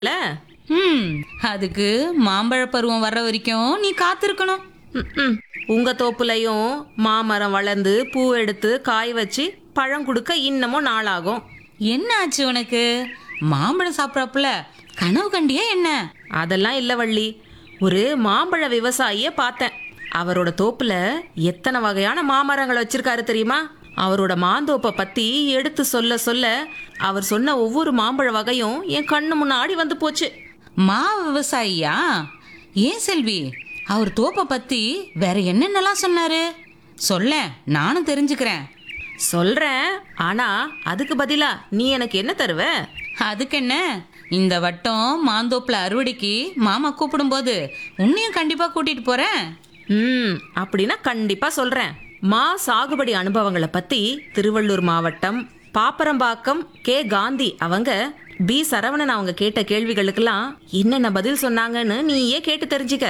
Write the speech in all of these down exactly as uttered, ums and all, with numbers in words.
இல்ல? ம் அதுக்கு மாம்பழ பருவம் வர்ற வரைக்கும் நீ காத்திருக்கணும். ம்ம். உங்க தோப்புலயும் மாமரம் வளர்ந்து பூ எடுத்து காய் வச்சு பழம் கொடுக்க இன்னமும் நாளாகும். என்ன ஆச்சு உனக்கு? மாம்பழம் சாப்பிட்றப்பல கனவு கண்டியா என்ன? அதெல்லாம் இல்ல வள்ளி. ஒரு மாம்பழ விவசாயிய பார்த்தேன். அவரோட தோப்புல எத்தனை வகையான மாமரங்கள் வச்சிருக்காரு தெரியுமா? அவரோட மாந்தோப்பை பத்தி எடுத்து சொல்ல சொல்ல அவர் சொன்ன ஒவ்வொரு மாம்பழ வகையும் என் கண்ணு முன்னாடி வந்து போச்சு. மா விவசாயியா? ஏன் செல்வி, அவர் தோப்பை பத்தி வேற என்னென்னலாம் சொன்னாரு? சொல்ல, நானும் தெரிஞ்சுக்கிறேன். சொல்றேன். ஆனா அதுக்கு பதிலா நீ எனக்கு என்ன தருவ? அதுக்கு என்ன, இந்த வட்டம் மாந்தோப்புல அறுவடைக்கு மாமா கூப்பிடும்போது உன்னையும் கண்டிப்பா கூட்டிட்டு போறேன். ம் அப்படின்னா கண்டிப்பா சொல்றேன். மா சாகுபடி அனுபவங்களை பத்தி திருவள்ளூர் மாவட்டம் பாப்பரம்பாக்கம் கே காந்தி அவங்க பி சரவணன் அவங்க கேட்ட கேள்விகளுக்கெல்லாம் என்னென்ன பதில் சொன்னாங்கன்னு நீயே கேட்டு தெரிஞ்சுக்க.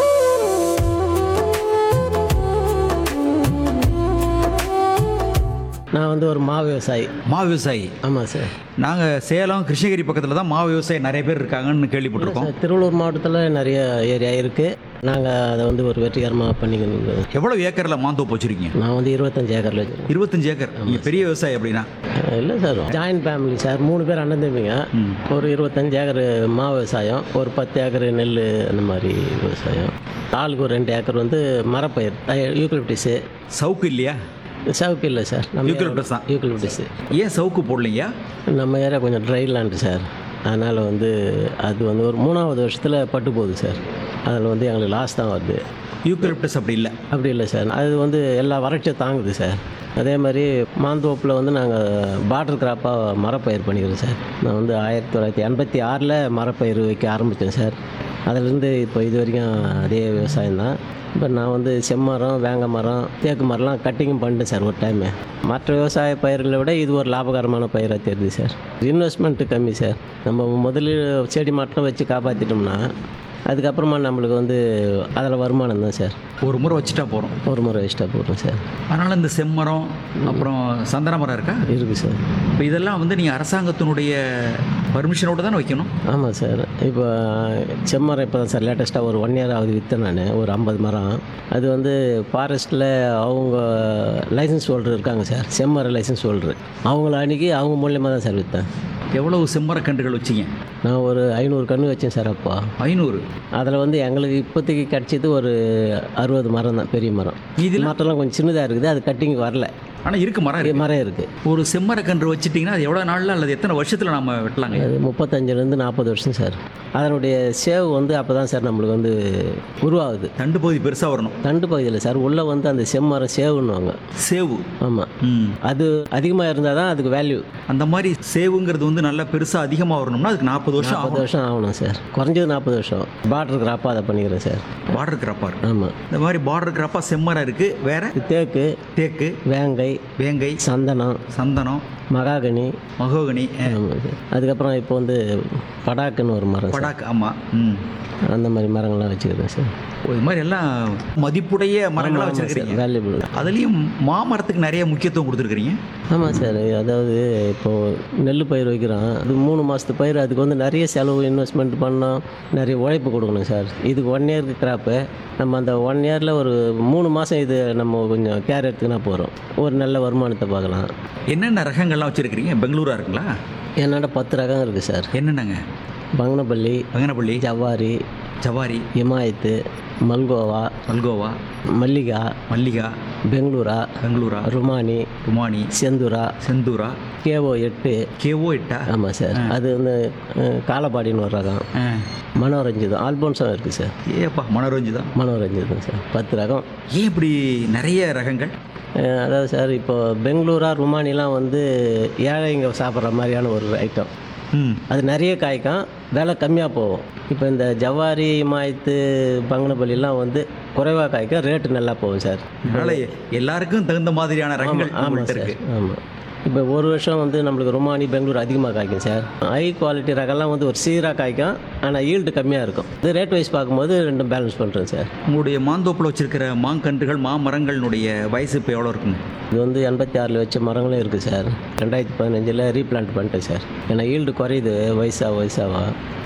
நான் வந்து ஒரு மா விவசாயி. மா விவசாயி. ஆமாம் சார். நாங்கள் சேலம் கிருஷ்ணகிரி பக்கத்தில் தான் மா விவசாயி நிறைய பேர் இருக்காங்கன்னு கேள்விப்பட்டிருக்கோம். சார், திருவள்ளூர் மாவட்டத்தில் நிறைய ஏரியா இருக்குது. நாங்கள் அதை வந்து ஒரு வெற்றிகரமாக பண்ணிக்கணும். எவ்வளோ ஏக்கரில் மாந்தோப்பு வச்சுருக்கீங்க? நான் வந்து இருபத்தஞ்சு ஏக்கரில் வச்சுருக்கேன். இருபத்தஞ்சு ஏக்கர். நீங்கள் பெரிய விவசாயி அப்படின்னா? இல்லை சார், ஜாயின்ட் ஃபேமிலி சார். மூணு பேர் அண்ணன் தம்பிங்க. ஒரு இருபத்தஞ்சு ஏக்கர் மா விவசாயம், ஒரு பத்து ஏக்கர் நெல், அந்த மாதிரி விவசாயம். ஆளுக்கு ஒரு ரெண்டு ஏக்கர் வந்து மரப்பயிர், யூக்கலிப்டிஸு. சவுக்கு இல்லையா? சவுக்கு இல்லை சார், நம்ம யூக்கலிப்டஸ் தான். யூக்கலிப்டிஸு. ஏன் சவுக்கு போடலைங்க? நம்ம ஏரியா கொஞ்சம் ட்ரை லேண்டு சார். அதனால் வந்து அது வந்து ஒரு மூணாவது வருஷத்தில் பட்டு போகுது சார். அதில் வந்து எங்களுக்கு லாஸ் தான் வருது. யூக்கலிப்டஸ் அப்படி இல்லை. அப்படி இல்லை சார், அது வந்து எல்லா வறட்சியை தாங்குது சார். அதே மாதிரி மாந்தோப்பில் வந்து நாங்கள் பார்டர் கிராப்பாக மரப்பயிர் பண்ணிக்கிறோம் சார். நான் வந்து ஆயிரத்தி தொள்ளாயிரத்தி எண்பத்தி ஆறில் மரப்பயிர் வைக்க ஆரம்பித்தேன் சார். அதிலேருந்து இப்போ இது வரைக்கும் அதே விவசாயம் தான். இப்போ நான் வந்து செம்மரம், வேங்க மரம், தேக்கு மரம்லாம் கட்டிங்கும் பண்ணிட்டேன் சார் ஒரு டைமு. மற்ற விவசாய பயிர்களை விட இது ஒரு லாபகரமான பயிராக தெரியுது சார். இன்வெஸ்ட்மெண்ட்டு கம்மி சார். நம்ம முதலில் செடி மட்டும் வச்சு காப்பாற்றிட்டோம்னா அதுக்கப்புறமா நம்மளுக்கு வந்து அதில் வருமானம் தான் சார். ஒரு முறை வச்சுட்டா போகிறோம். ஒரு முறை வச்சுட்டா போகிறோம் சார். அதனால் இந்த செம்மரம் அப்புறம் சந்தன மரம் இருக்கா? இருக்குது சார். இப்போ இதெல்லாம் வந்து நீங்கள் அரசாங்கத்தினுடைய பர்மிஷனோடு தானே வைக்கணும்? ஆமாம் சார். இப்போ செம்மரம் இப்போ தான் சார் லேட்டஸ்ட்டாக ஒரு ஒன் இயர் ஆகுது விற்றேன் நான், ஒரு ஐம்பது மரம். அது வந்து ஃபாரஸ்ட்டில் அவங்க லைசன்ஸ் ஹோல்டர் இருக்காங்க சார், செம்மரம் லைசன்ஸ் ஹோல்டரு. அவங்கள அன்றைக்கி அவங்க மூலியமாக தான் சார் விற்றேன். எவ்வளவு செம்மர கன்றுகள் வச்சிங்க? நான் ஒரு ஐநூறு கன்று வச்சேன் சார் அப்போ. ஐநூறு? அதில் வந்து எங்களுக்கு இப்போதைக்கு கிடச்சது ஒரு அறுபது மரம் தான், பெரிய மரம். இது மரத்தெல்லாம் கொஞ்சம் சின்னதாக இருக்குது, அது கட்டிங் வரல. ஆனால் இருக்குது, மரம் இருக்குது. மரம் இருக்குது. ஒரு செம்மர கன்று வச்சுட்டிங்கன்னா அது எவ்வளோ நாளில் அல்லது எத்தனை வருஷத்தில் நம்ம வெட்டலாங்க? அது முப்பத்தஞ்சுலேருந்து நாற்பது வருஷம் சார். அதனுடைய சேவ் வந்து அப்போ தான் சார் நம்மளுக்கு வந்து உருவாகுது. தண்டு பகுதி பெருசாக வரணும். தண்டு பகுதியில் சார் உள்ளே வந்து அந்த செம்மரம் சேவுன்னுவாங்க. சேவு? ஆமாம். ம். அது அதிகமாக இருந்தால் தான் அதுக்கு வேல்யூ. அந்த மாதிரி சேவுங்கிறது வந்து நல்லா பெருசாக அதிகமாக வரணும்னா அதுக்கு நாற்பது வருஷம் நாற்பது வருஷம் ஆகணும் சார், குறைஞ்சது நாற்பது வருஷம். பார்டர் கிராப்பாக அதை பண்ணிக்கிறேன் சார். பார்டர் கிராப்பாக இருக்கு. ஆமாம். இந்த மாதிரி பார்டர் கிராப்பாக செம்மரம் இருக்குது. வேறு தேக்கு, தேக்கு, வேங்கை, வேங்கை, சந்தனம், சந்தனம், மகாகனி, மகோகனி. ஆமாம் சார். அதுக்கப்புறம் இப்போ வந்து படாக்குன்னு ஒரு மரம் சார். படாக்கு. ஆமாம். ம். அந்த மாதிரி மரங்கள்லாம் வச்சுக்கிறேன் சார். இது மாதிரி எல்லாம் மதிப்புடைய மரங்களாக வச்சுருக்கிறீங்க. வேல்யூபிள். அதுலேயும் மாமரத்துக்கு நிறைய முக்கியத்துவம் கொடுத்துருக்குறீங்க. ஆமாம் சார். அதாவது இப்போது நெல் பயிர் வைக்கிறோம், அது மூணு மாதத்து பயிர். அதுக்கு வந்து நிறைய செலவு, இன்வெஸ்ட்மெண்ட் பண்ணோம், நிறைய உழைப்பு கொடுக்கணும் சார். இதுக்கு ஒன் இயருக்கு கிராப்பு. நம்ம அந்த ஒன் இயரில் ஒரு மூணு மாதம் இது நம்ம கொஞ்சம் கேர் எடுத்துக்கினா போகிறோம், ஒரு நல்ல வருமானத்தை பார்க்கலாம். என்னென்ன ரகங்கள்லாம் வச்சுருக்கிறீங்க? பெங்களூரா இருக்குங்களா? என்னோட பத்து ரகம் இருக்குது சார். என்னென்னங்க? பங்கனப்பள்ளி, பங்கனப்பள்ளி, ஜவ்வாரி, ஜவாரி, இமாயத்து, மல்கோவா, மல்கோவா, மல்லிகா, மல்லிகா, பெங்களூரா, பெங்களூரா, ருமானி, ருமானி, செந்துரா, செந்தூரா, கேஓ எட்டு. கேஓ எட்டா? ஆமாம் சார். அது வந்து அஹ், காலப்பாடின்னு ஒரு ரகம். மனோரஞ்சிதம், ஆல்போன்ஸும் இருக்குது சார். ஏப்பா, மனோரஞ்சு தான். மனோரஞ்சிதம் சார். பத்து ரகம். ஏன் இப்படி நிறைய ரகங்கள்? அஹ், அதாவது சார், இப்போ பெங்களூரா, ருமானிலாம் வந்து ஏழைங்க சாப்பிட்ற மாதிரியான ஒரு ஐட்டம். ம். அது நிறைய காய்க்கும், விலை கம்மியாக போகும். இப்போ இந்த ஜவ்வாரி, இமாயத்து, பங்கனப்பள்ளிலாம் வந்து குறைவாக காய்க்கும், ரேட்டு நல்லா போகும் சார். அதனால் எல்லாருக்கும் தகுந்த மாதிரியான ரகங்கள் ஆமாம் உங்கள்கிட்ட சார். இருக்கு. ஆமாம். இப்போ ஒரு வருஷம் வந்து நம்மளுக்கு ருமானி, பெங்களூர் அதிகமாக காய்க்கும் சார். ஹை குவாலிட்டி ரகம்லாம் வந்து ஒரு சீராக காய்க்கும், ஆனால் ஈல்டு கம்மியாக இருக்கும். இது ரேட் வைஸ் பார்க்கும்போது ரெண்டும் பேலன்ஸ் பண்ணுறேன் சார். உங்களுடைய மாந்தோப்பில் வச்சிருக்கிற மாங்கன்றுகள், மாமரங்களுடைய வயசு இப்போ எவ்வளோ இருக்குங்க? இது வந்து எண்பத்தி ஆறில் வச்ச மரங்களும் இருக்குது சார். ரெண்டாயிரத்தி பதினஞ்சில் ரீப்ளான்ட் பண்ணிட்டேன் சார். ஏன்னா ஈல்டு குறையுது வயசாக வயசாக.